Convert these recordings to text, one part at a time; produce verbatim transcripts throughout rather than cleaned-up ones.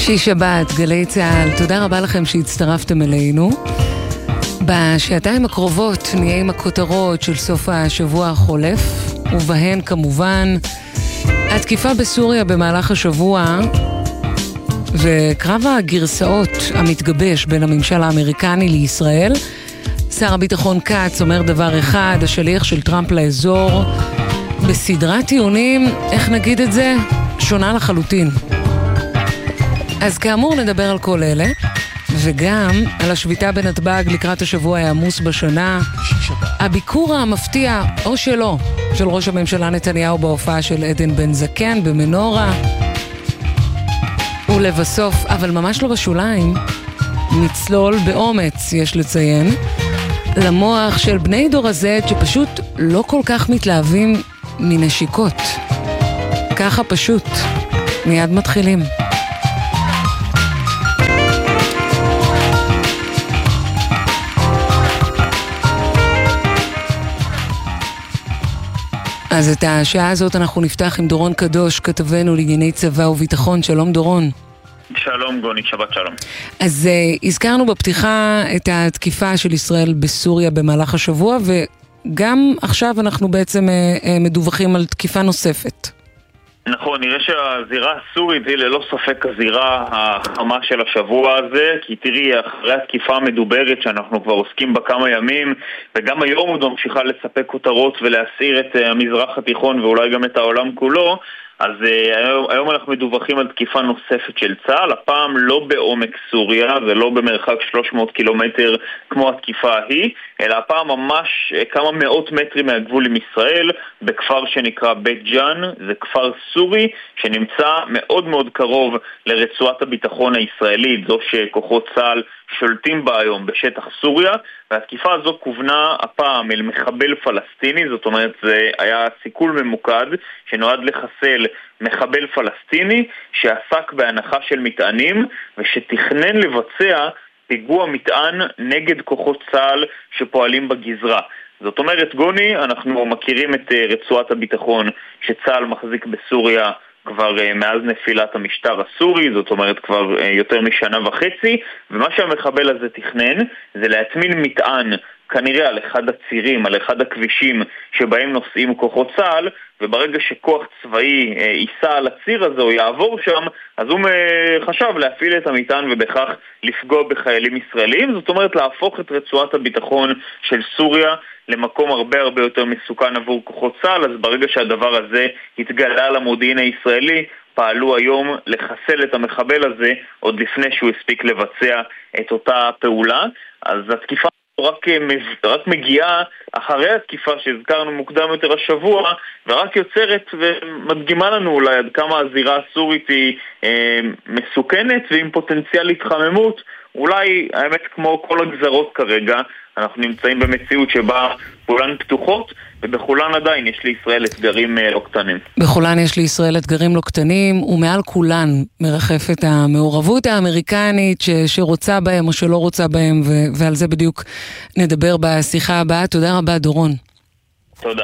שיש שבת, גלי צהל, תודה רבה לכם שהצטרפתם אלינו. בשעתיים הקרובות נהיה עם הכותרות של סוף השבוע החולף, ובהן כמובן התקיפה בסוריה במהלך השבוע, וקרב הגרסאות המתגבש בין הממשל האמריקני לישראל. שר הביטחון קאץ אומר דבר אחד, השליח של טראמפ לאזור, בסדרת טיעונים, איך נגיד את זה? שונה לחלוטין. אז כאמור נדבר על כל אלה, וגם על השביתה בנתב"ג לקראת השבוע העמוס בשנה, הביקור המפתיע, או שלא, של ראש הממשלה נתניהו בהופעה של עדן בן זקן במנורה, ולבסוף, אבל ממש לא בשוליים, נצלול באומץ, יש לציין, למוח של בני דור הזד שפשוט לא כל כך מתלהבים מנשיקות. ככה פשוט. מיד מתחילים. אז את השעה הזאת אנחנו נפתח עם דורון קדוש, כתבנו לענייני צבא וביטחון. שלום דורון. שלום גוני, שבת שלום. אז uh, הזכרנו בפתיחה את התקיפה של ישראל בסוריה במהלך השבוע, וגם עכשיו אנחנו בעצם uh, uh, מדווחים על תקיפה נוספת. נכון, נראה שהזירה הסורית היא ללא ספק הזירה החמה של השבוע הזה, כי תראי, אחרי התקיפה המדוברת שאנחנו כבר עוסקים בה כמה ימים, וגם היום עוד ממשיכה לספק כותרות ולהסעיר את המזרח התיכון ואולי גם את העולם כולו, אז היום, היום אנחנו מדווחים על תקיפה נוספת של צה"ל, הפעם לא בעומק סוריה, זה לא במרחק שלוש מאות קילומטר כמו התקיפה ההיא, אלא הפעם ממש כמה מאות מטרים מהגבול עם ישראל, בכפר שנקרא בית ג'אן, זה כפר סורי שנמצא מאוד מאוד קרוב לרצועת הביטחון הישראלית, זו שכוחות צה"ל שולטים בה היום בשטח סוריה, והתקיפה הזו כוונה הפעם אל מחבל פלסטיני, זאת אומרת זה היה סיכול ממוקד שנועד לחסל מחבל פלסטיני שעסק בהנחה של מטענים ושתכנן לבצע פיגוע מטען נגד כוחות צה"ל שפועלים בגזרה. זאת אומרת גוני, אנחנו מכירים את רצועת הביטחון שצה"ל מחזיק בסוריה כבר מאז נפילת המשטר הסורי, זאת אומרת כבר יותר משנה וחצי, ומה שהמחבל הזה תכנן זה להטמין מטען כנראה על אחד הצירים, על אחד הכבישים שבהם נוסעים כוחות צה"ל, וברגע שכוח צבאי ייסע על הציר הזה או יעבור שם, אז הוא חשב להפעיל את המטען ובכך לפגוע בחיילים ישראלים, זאת אומרת להפוך את רצועת הביטחון של סוריה למקום הרבה הרבה יותר מסוכן עבור כוחות צה"ל. אז ברגע שהדבר הזה התגלה למודיעין הישראלי, פעלו היום לחסל את המחבל הזה עוד לפני שהוא הספיק לבצע את אותה פעולה. אז התקיפה רק, רק מגיעה אחרי התקיפה שהזכרנו מוקדם יותר השבוע, ורק יוצרת ומדגימה לנו אולי עד כמה הזירה הסורית היא אה, מסוכנת ועם פוטנציאל התחממות. אולי האמת כמו כל הגזרות כרגע, אנחנו נמצאים במציאות שבה כולן פתוחות, ובכולן עדיין יש לישראל אתגרים לא קטנים. בכולן יש לישראל אתגרים לא קטנים, ומעל כולן מרחפת המעורבות האמריקנית ש- שרוצה בהם או שלא רוצה בהם, ו- ועל זה בדיוק נדבר בשיחה הבאה. תודה רבה דורון. תודה.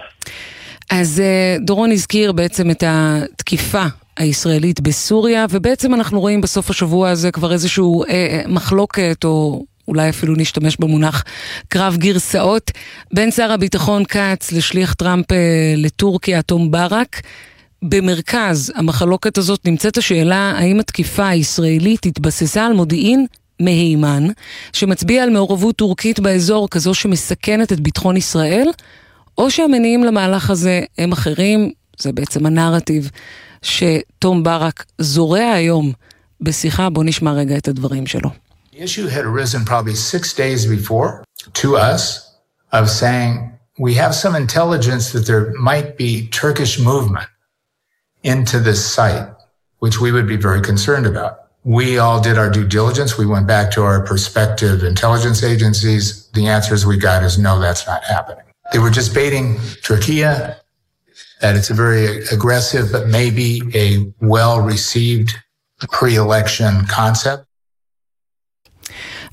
אז דורון הזכיר בעצם את התקיפה הישראלית בסוריה, ובעצם אנחנו רואים בסוף השבוע הזה כבר איזשהו אה, מחלוקת או אולי אפילו נשתמש במונח קרב גרסאות בין שר הביטחון קאץ לשליח טראמפ לטורקיה תום ברק. במרכז המחלוקת הזאת נמצאת השאלה האם התקיפה הישראלית התבססה על מודיעין מהימן שמצביע על מעורבות טורקית באזור כזו שמסכנת את ביטחון ישראל, או שהמניעים למהלך הזה הם אחרים. זה בעצם הנרטיב שתום ברק זורע היום בשיחה. בוא נשמע רגע את הדברים שלו. The issue had arisen probably six days before to us of saying we have some intelligence that there might be Turkish movement into this site, which we would be very concerned about. We all did our due diligence. We went back to our prospective intelligence agencies. The answers we got is no, that's not happening. They were just baiting Turkey, that it's a very aggressive but maybe a well-received pre-election concept.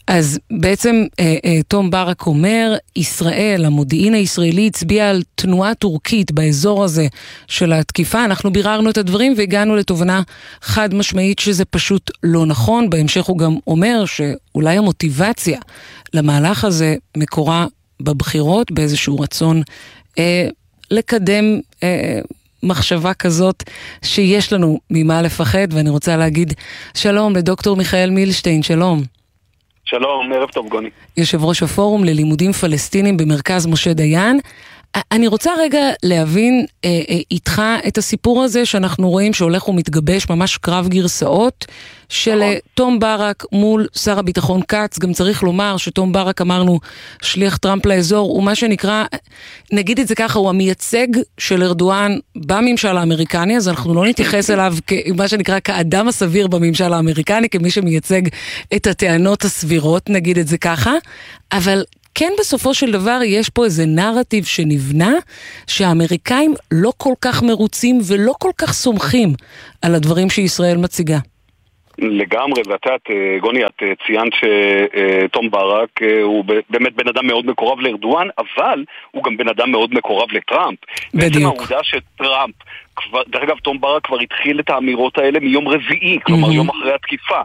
אז בעצם אה, אה, תום ברק אומר, ישראל, המודיעין הישראלי הצביע על תנועה טורקית באזור הזה של התקיפה. אנחנו ביררנו את הדברים והגענו לתובנה חד משמעית שזה פשוט לא נכון. בהמשך הוא גם אומר שאולי המוטיבציה למהלך הזה מקורה בבחירות, באיזשהו רצון אה, לקדם אה, מחשבה כזאת שיש לנו ממה לפחד. ואני רוצה להגיד שלום לדוקטור מיכאל מילשטיין, שלום. שלום, ערב טוב גוני. יושב ראש הפורום ללימודים פלסטינים במרכז משה דיין. אני רוצה רגע להבין אה, אה, איתך את הסיפור הזה שאנחנו רואים שהולך ומתגבש ממש קרב גרסאות של אה, תום ברק מול שר הביטחון קץ. גם צריך לומר שתום ברק, אמרנו, שליח טראמפ לאזור, הוא מה שנקרא, נגיד את זה ככה, הוא המייצג של ארדואן בממשל האמריקני, אז אנחנו לא נתייחס אליו כמה שנקרא כאדם הסביר בממשל האמריקני, כמי שמייצג את הטענות הסבירות, נגיד את זה ככה, אבל כן, בסופו של דבר יש פה איזה נרטיב שנבנה שהאמריקאים לא כל כך מרוצים ולא כל כך סומכים על הדברים שישראל מציגה. לגמרי, ואתה, גוני, את ציינת שתום ברק הוא באמת בן אדם מאוד מקורב לארדואן, אבל הוא גם בן אדם מאוד מקורב לטראמפ. בדיוק. בעצם העובדה שטראמפ, כבר, דרך אגב, תום ברק כבר התחיל את האמירות האלה מיום רביעי, כלומר יום אחרי התקיפה.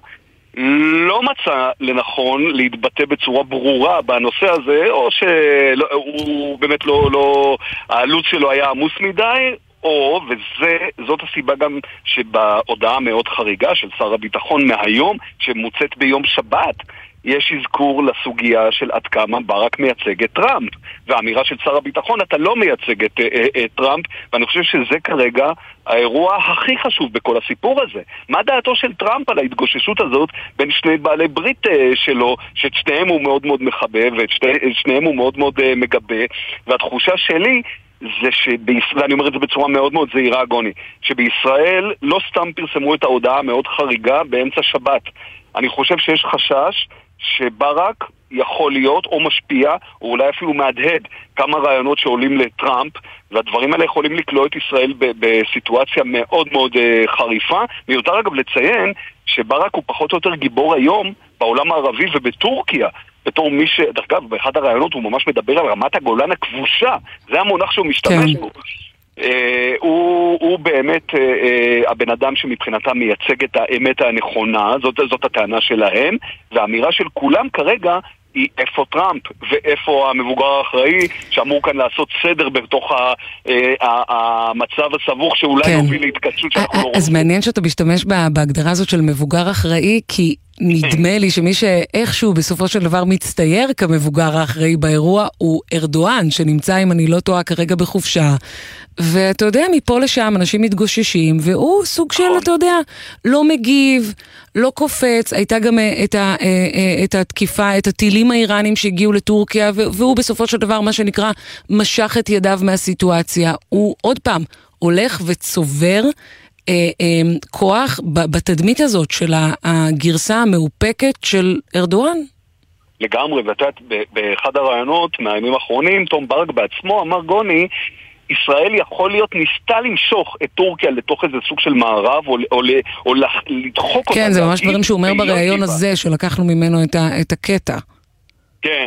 לא מצא לנכון להתבטא בצורה ברורה בנושא הזה, או שהוא באמת לא, לא, העלות שלו היה עמוס מדי, או, וזאת הסיבה גם שבהודעה מאוד חריגה של שר הביטחון מהיום, שמוצאת ביום שבת, יש אזכור לסוגיה של עד כמה ברק מייצג את טראמפ. והאמירה של שר הביטחון, אתה לא מייצג את, את, את טראמפ, ואני חושב שזה כרגע האירוע הכי חשוב בכל הסיפור הזה. מה דעתו של טראמפ על ההתגוששות הזאת בין שני בעלי ברית שלו, שאת שניהם הוא מאוד מאוד מחבב, ואת שני, שניהם הוא מאוד מאוד מגבה, והתחושה שלי זה שבישראל, אני אומר את זה בצורה מאוד מאוד זהירה גוני, שבישראל לא סתם פרסמו את ההודעה המאוד חריגה באמצע שבת. אני חושב שיש חשש שברק יכול להיות או משפיע או אולי אפילו מהדהד כמה רעיונות שעולים לטראמפ, והדברים האלה יכולים לקלוע את ישראל ב- בסיטואציה מאוד מאוד uh, חריפה. מיותר אגב לציין שברק הוא פחות או יותר גיבור היום בעולם הערבי ובטורקיה, בתור מי ש... דרך אגב, באחד הרעיונות הוא ממש מדבר על רמת הגולן הכבושה, זה המונח שהוא משתמש בו. כן. Uh, הוא, הוא באמת uh, uh, הבן אדם שמבחינתם מייצג את האמת הנכונה, זאת, זאת הטענה שלהם, והאמירה של כולם כרגע היא איפה טראמפ ואיפה המבוגר האחראי שאמור כאן לעשות סדר בתוך ה, uh, המצב הסבוך שאולי כן. יוביל להתקדשות שאנחנו לא רואים. אז מעניין שאתה משתמש בהגדרה הזאת של מבוגר אחראי, כי נדמה לי שמי שאיכשהו בסופו של דבר מצטייר כמבוגר האחראי באירוע הוא ארדואן, שנמצא, אם אני לא טועה, כרגע בחופשה, ואתה יודע, מפה לשם אנשים מתגוששים, והוא סוג של, אתה יודע, לא מגיב, לא קופץ. הייתה גם את, ה, את התקיפה, את הטילים האיראנים שהגיעו לטורקיה, והוא בסופו של דבר, מה שנקרא, משך את ידיו מהסיטואציה. הוא עוד פעם הולך וצובר כוח בתדמית הזאת של הגרסה המאופקת של ארדואן. לגמרי, ואתה באחד הרעיונות מהימים האחרונים, תום ברק בעצמו אמר, גוני, ישראל יכול להיות ניסתה למשוך את טורקיה לתוך איזה סוג של מערב, או, או, או לדחוק אותה. כן, זה ממש דברים שהוא אומר בראיון הזה, שלקחנו ממנו את, ה, את הקטע. כן.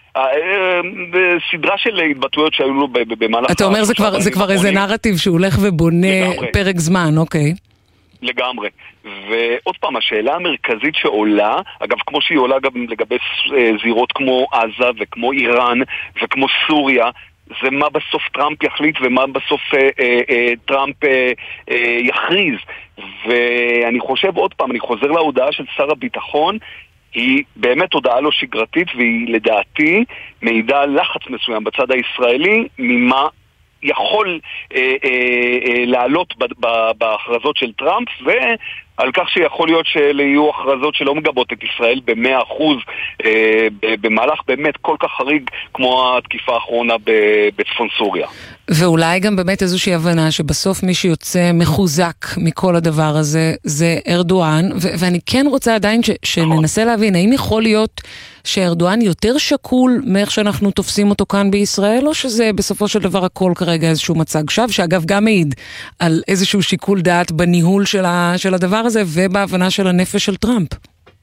סדרה של התבטאויות שהיו לו במהלך... אתה אומר זה כבר איזה נרטיב שהוא הולך ובונה פרק זמן, אוקיי. לגמרי. ועוד פעם, השאלה המרכזית שעולה, אגב, כמו שהיא עולה גם לגבי זירות כמו עזה וכמו איראן וכמו סוריה, זה מה בסוף טראמפ יחליט ומה בסוף אה, אה, טראמפ אה, אה, יכריז. ואני חושב עוד פעם, אני חוזר להודעה של שר הביטחון, היא באמת הודעה לא שגרתית, והיא לדעתי מעידה על לחץ מסוים בצד הישראלי ממה יכול אה, אה, אה, לעלות ב, ב, בהכרזות של טראמפ, ועל כך שיכול להיות שאלה יהיו הכרזות שלא מגבות את ישראל ב-מאה אחוז אה, במהלך באמת כל כך חריג כמו התקיפה האחרונה בצפון סוריה. ואולי גם באמת איזושהי הבנה שבסוף מי שיוצא מחוזק מכל הדבר הזה זה ארדואן, ו- ואני כן רוצה עדיין ש- שננסה להבין, האם יכול להיות שארדואן יותר שקול מאיך שאנחנו תופסים אותו כאן בישראל, או שזה בסופו של דבר הכל כרגע איזשהו מצג שווא, שאגב גם מעיד על איזשהו שיקול דעת בניהול של, ה- של הדבר הזה ובהבנה של הנפש של טראמפ?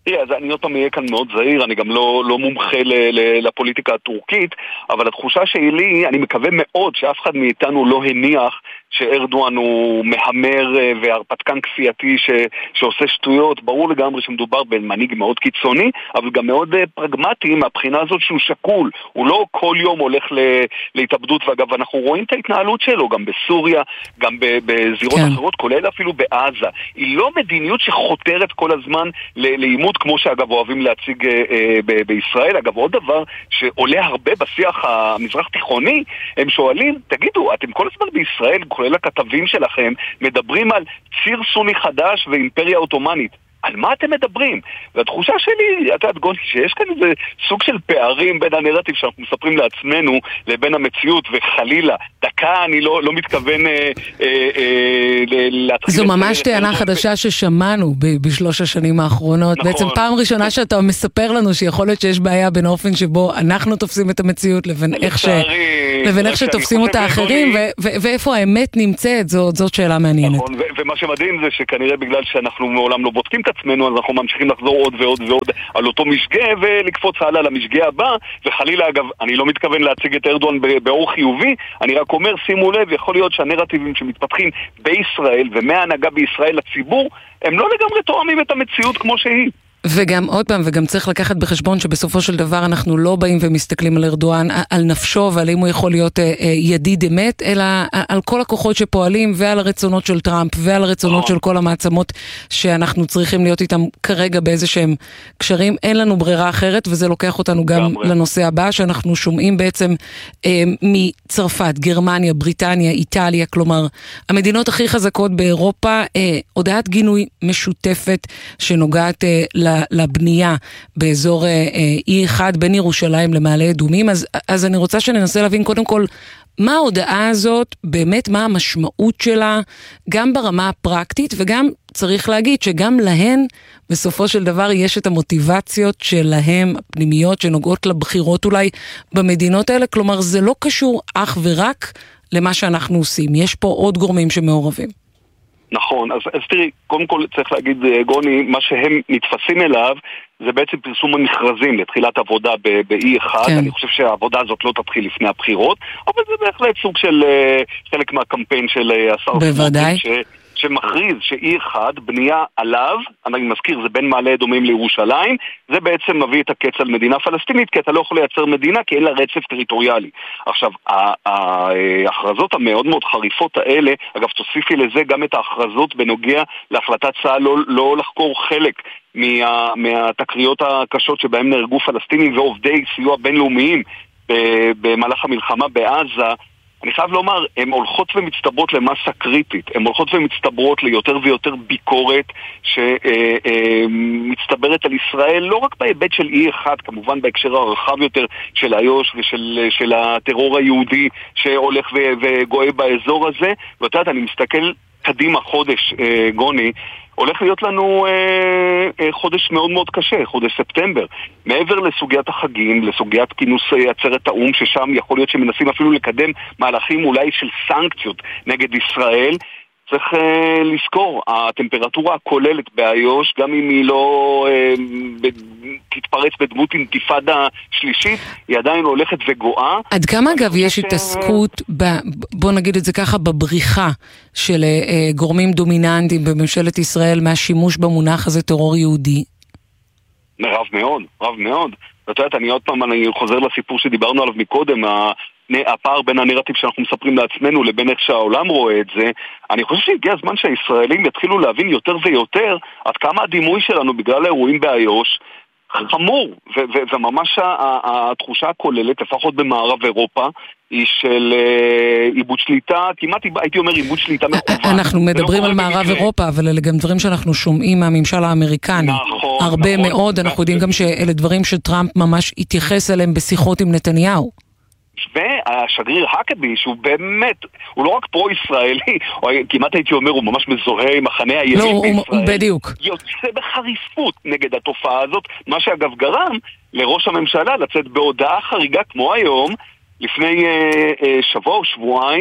אז אני עוד פעם אהיה כאן מאוד זהיר, אני גם לא, לא מומחה ל, ל, לפוליטיקה הטורקית, אבל התחושה שלי, אני מקווה מאוד שאף אחד מאיתנו לא הניח שארדואן הוא מהמר והרפתקן כפייתי ש, שעושה שטויות. ברור לגמרי שמדובר במנהיג מאוד קיצוני, אבל גם מאוד פרגמטי מהבחינה הזאת שהוא שקול. הוא לא כל יום הולך ל, להתאבדות, ואגב, אנחנו רואים את ההתנהלות שלו גם בסוריה, גם בזירות כן. אחרות, כולל אפילו בעזה. היא לא מדיניות שחותרת כל הזמן לעימות, כמו שאגב אוהבים להציג אה, אה, ב- בישראל. אגב, עוד דבר שעולה הרבה בשיח המזרח תיכוני, הם שואלים, תגידו, אתם כל הזמן בישראל, כולל הכתבים שלכם, מדברים על ציר סוני חדש ואימפריה אוטומנית. על מה אתם מדברים? והתחושה שלי, אתה יודע, גוני, שיש כאן איזה סוג של פערים בין הנרטיב שאנחנו מספרים לעצמנו לבין המציאות, וחלילה, דקה אני לא, לא מתכוון אה, אה, אה, להתחיל... זו ממש טענה חדשה ששמענו ב- בשלוש השנים האחרונות. נכון. בעצם פעם ראשונה שאתה מספר לנו שיכול להיות שיש בעיה בין האופן שבו אנחנו תופסים את המציאות לבין איך ש... לבין איך שתופסים אותה אחרים, ו- ו- ואיפה האמת נמצאת, זאת, זאת שאלה מעניינת. נכון, ו- ומה שמדהים זה שכנראה בגלל שאנחנו מעולם לא בודקים את עצמנו, אז אנחנו ממשיכים לחזור עוד ועוד ועוד על אותו משגה, ולקפוץ הלאה למשגה הבא, וחלילה אגב, אני לא מתכוון להציג את ארדואן באור חיובי, אני רק אומר, שימו לב, יכול להיות שהנרטיבים שמתפתחים בישראל, ומההנהגה בישראל לציבור, הם לא לגמרי תואמים את המציאות כמו שהיא. וגם עוד פעם, וגם צריך לקחת בחשבון שבסופו של דבר אנחנו לא באים ומסתכלים על ארדואן, על נפשו ועל אם הוא יכול להיות אה, ידיד אמת, אלא על כל הכוחות שפועלים ועל הרצונות של טראמפ ועל הרצונות של כל המעצמות שאנחנו צריכים להיות איתם כרגע באיזה שהם קשרים. אין לנו ברירה אחרת, וזה לוקח אותנו גם לנושא הבא שאנחנו שומעים בעצם אה, מצרפת, גרמניה, בריטניה, איטליה, כלומר המדינות הכי חזקות באירופה, אה, הודעת גינוי משותפת שנוגעת אה, לבנייה באזור אי אחד בין ירושלים למעלה אדומים. אז, אז אני רוצה שננסה להבין קודם כל מה ההודעה הזאת, באמת מה המשמעות שלה, גם ברמה הפרקטית, וגם צריך להגיד שגם להן בסופו של דבר יש את המוטיבציות שלהם, הפנימיות שנוגעות לבחירות אולי במדינות האלה. כלומר זה לא קשור אך ורק למה שאנחנו עושים, יש פה עוד גורמים שמעורבים. נכון, אז, אז תראי, קודם כל צריך להגיד, גוני, מה שהם נתפסים אליו זה בעצם פרסום המכרזים לתחילת עבודה ב-אי אחד. כן. אני חושב שהעבודה הזאת לא תתחיל לפני הבחירות, אבל זה בהחלט סוג של חלק מהקמפיין של השר בוודאי. ש... שמכריז שאי אחד, בנייה עליו, אני מזכיר, זה בין מעלה אדומים לירושלים, זה בעצם מביא את הקץ על מדינה פלסטינית, כי אתה לא יכול לייצר מדינה, כי אין לה רצף טריטוריאלי. עכשיו, ההכרזות המאוד מאוד חריפות האלה, אגב, תוסיפי לזה גם את ההכרזות בנוגע להחלטת צה"ל לא, לא לחקור חלק מה, מהתקריות הקשות שבהם נהרגו פלסטינים ועובדי סיוע בינלאומיים במהלך המלחמה בעזה. אני חייב לומר, הן הולכות ומצטברות למסה קריטית, הן הולכות ומצטברות ליותר ויותר ביקורת שמצטברת על ישראל, לא רק בהיבט של אי אחד, כמובן בהקשר הרחב יותר של איו"ש ושל של הטרור היהודי שהולך וגואה באזור הזה. ואתה יודע, אני מסתכל קדימה חודש, גוני, הולך להיות לנו אה, אה, חודש מאוד מאוד קשה, חודש ספטמבר. מעבר לסוגיית החגים, לסוגיית כינוס עצרת האום, ששם יכול להיות שמנסים אפילו לקדם מהלכים אולי של סנקציות נגד ישראל, צריך אה, לזכור, הטמפרטורה הכוללת באיו"ש, גם אם היא לא אה, ב, תתפרץ בדמות אינתיפאדה שלישית, היא עדיין הולכת וגואה. עד כמה אגב יש התעסקות, ב, בוא נגיד את זה ככה, בבריחה של אה, גורמים דומיננטיים בממשלת ישראל מהשימוש במונח הזה טרור יהודי? רב מאוד, רב מאוד. ואתה יודעת, אני עוד פעם, אני חוזר לסיפור שדיברנו עליו מקודם, הפער בין הנרטיב שאנחנו מספרים לעצמנו לבין איך שהעולם רואה את זה. אני חושב שהגיע הזמן שהישראלים יתחילו להבין יותר ויותר עד כמה הדימוי שלנו בגלל האירועים באיו"ש חמור, ו- ו- וממש התחושה הכוללת, לפחות במערב אירופה, היא של איבוד שליטה, כמעט הייתי אומר איבוד שליטה מכוון. אנחנו מדברים על מערב אירופה, אבל אלה גם דברים שאנחנו שומעים מהממשל האמריקני. נכון, הרבה נכון, מאוד, אנחנו יודעים גם שאלה דברים שטראמפ ממש התייחס אליהם בשיחות עם נתניהו. והשגריר הקבי, שהוא באמת, הוא לא רק פרו-ישראלי, או כמעט הייתי אומר, הוא ממש מזוהה עם מחנה הימין לא, בישראל. הוא בדיוק. יוצא בחריפות נגד התופעה הזאת, מה שאגב גרם לראש הממשלה לצאת בהודעה חריגה כמו היום, לפני אה, אה, שבוע או שבועיים,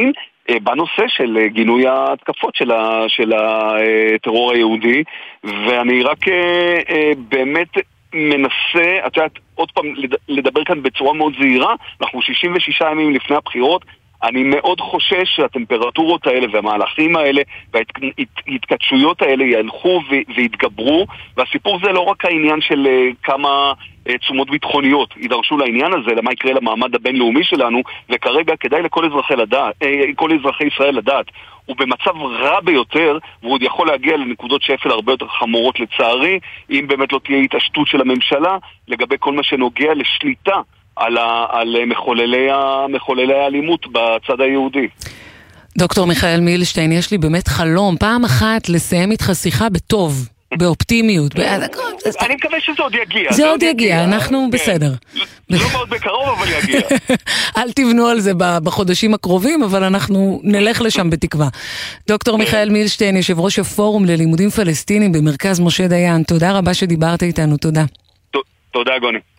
בנושא של גינוי ההתקפות של, ה, של הטרור היהודי, ואני רק באמת מנסה, את יודעת, עוד פעם לדבר כאן בצורה מאוד זהירה, אנחנו שישים ושישה ימים לפני הבחירות, אני מאוד חושש שהטמפרטורות האלה והמהלכים האלה וההתקדשויות האלה ילכו ויתגברו, והסיפור זה לא רק העניין של כמה תשומות ביטחוניות יידרשו לעניין הזה, למה יקרה למעמד הבינלאומי שלנו, וכרגע כדאי לכל אזרחי לדעת, כל אזרחי ישראל לדעת, הוא במצב רע ביותר, והוא עוד יכול להגיע לנקודות שפל הרבה יותר חמורות לצערי, אם באמת לא תהיה התעשתות של הממשלה לגבי כל מה שנוגע לשליטה על, ה, על מחוללי, ה, מחוללי האלימות בצד היהודי. דוקטור מיכאל מילשטיין, יש לי באמת חלום, פעם אחת לסיים איתך שיחה בטוב, באופטימיות. אני מקווה שזה עוד יגיע. זה עוד יגיע, אנחנו בסדר. לא מאוד בקרוב, אבל יגיע. אל תבנו על זה בחודשים הקרובים, אבל אנחנו נלך לשם בתקווה. דוקטור מיכאל מילשטיין, יושב ראש הפורום ללימודים פלסטינים במרכז משה דיין, תודה רבה שדיברת איתנו, תודה. תודה גוני.